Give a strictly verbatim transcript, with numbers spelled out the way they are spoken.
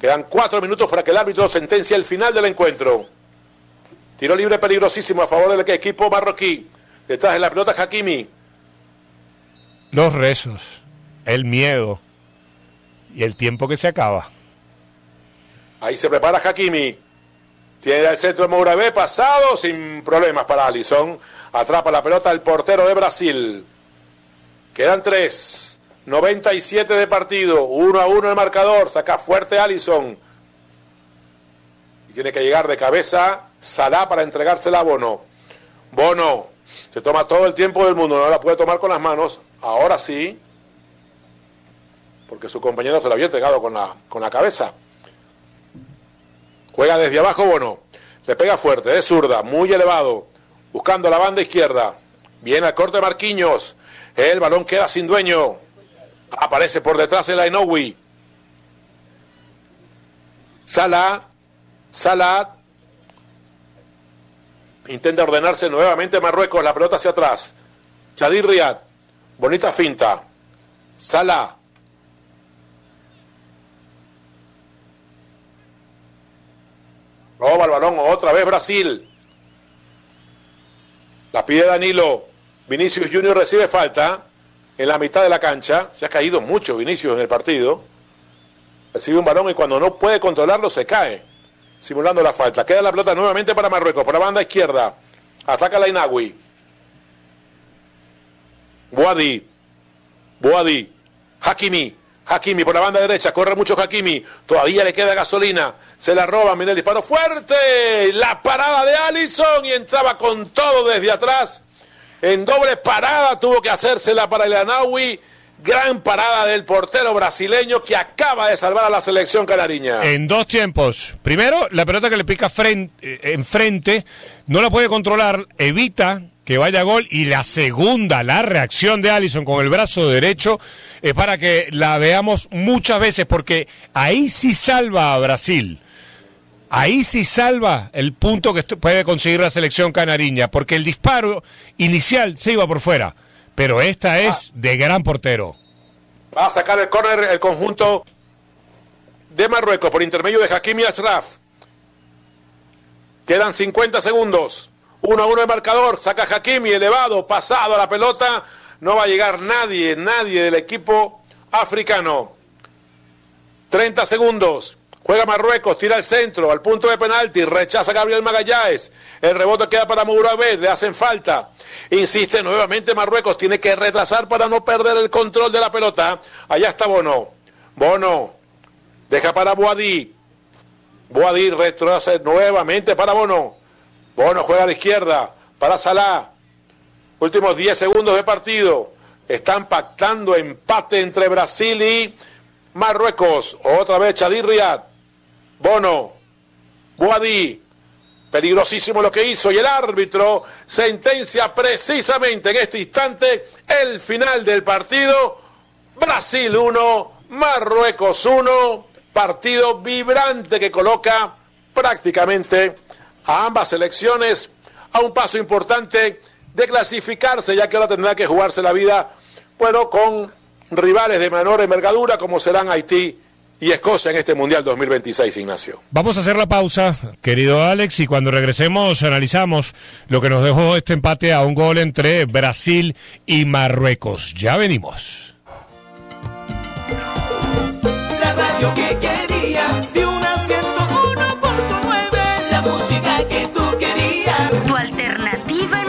Quedan cuatro minutos para que el árbitro sentencie el final del encuentro. Tiro libre peligrosísimo a favor del equipo marroquí. Detrás de la pelota Hakimi. Los rezos, el miedo y el tiempo que se acaba. Ahí se prepara Hakimi. Tiene el centro de Mouravé pasado sin problemas para Alisson. Atrapa la pelota el portero de Brasil. Quedan tres. noventa y siete de partido. uno a uno el marcador. Saca fuerte Alisson. Y tiene que llegar de cabeza Salah para entregársela a Bono. Bono se toma todo el tiempo del mundo. No la puede tomar con las manos. Ahora sí. Porque su compañero se la había entregado con la, con la cabeza. Juega desde abajo Bono. Le pega fuerte, de zurda, muy elevado. Buscando la banda izquierda. Viene al corte de Marquinhos. El balón queda sin dueño. Aparece por detrás el Ainoui. Salah. Salah. Intenta ordenarse nuevamente Marruecos. La pelota hacia atrás. Chadi Riad. Bonita finta. Salah. Roba el balón otra vez Brasil. La pide Danilo. Vinicius Junior recibe falta en la mitad de la cancha. Se ha caído mucho Vinicius en el partido. Recibe un balón y cuando no puede controlarlo se cae, simulando la falta. Queda la pelota nuevamente para Marruecos, por la banda izquierda. Ataca la Inagui. Boadi. Boadi. Hakimi. Hakimi por la banda derecha, corre mucho Hakimi, todavía le queda gasolina, se la roba, mira el disparo fuerte, la parada de Alisson y entraba con todo desde atrás, en doble parada tuvo que hacérsela para el Anaui, gran parada del portero brasileño que acaba de salvar a la selección canariña. En dos tiempos, primero la pelota que le pica frente, enfrente, no la puede controlar, evita que vaya a gol, y la segunda, la reacción de Alisson con el brazo derecho, es para que la veamos muchas veces, porque ahí sí salva a Brasil, ahí sí salva el punto que puede conseguir la selección canariña, porque el disparo inicial se iba por fuera, pero esta es de gran portero. Va a sacar el córner el conjunto de Marruecos por intermedio de Hakimi Achraf. Quedan cincuenta segundos. uno a uno el marcador, saca Hakimi, elevado, pasado a la pelota, no va a llegar nadie, nadie del equipo africano. treinta segundos, juega Marruecos, tira el centro, al punto de penalti, rechaza Gabriel Magallanes, el rebote queda para Mouravé, le hacen falta, insiste nuevamente Marruecos, tiene que retrasar para no perder el control de la pelota, allá está Bono, Bono, deja para Boadi, Boadi retrasa nuevamente para Bono, Bono juega a la izquierda para Salah. Últimos diez segundos de partido. Están pactando empate entre Brasil y Marruecos. Otra vez Chadi Riad. Bono. Boadi. Peligrosísimo lo que hizo. Y el árbitro sentencia precisamente en este instante el final del partido. Brasil uno, Marruecos uno. Partido vibrante que coloca prácticamente a ambas selecciones a un paso importante de clasificarse, ya que ahora tendrá que jugarse la vida, bueno, con rivales de menor envergadura como serán Haití y Escocia en este Mundial dos mil veintiséis, Ignacio. Vamos a hacer la pausa, querido Alex, y cuando regresemos analizamos lo que nos dejó este empate a un gol entre Brasil y Marruecos. Ya venimos. La radio que querías, de una ciento uno punto nueve, la música que tú querías. Tu alternativa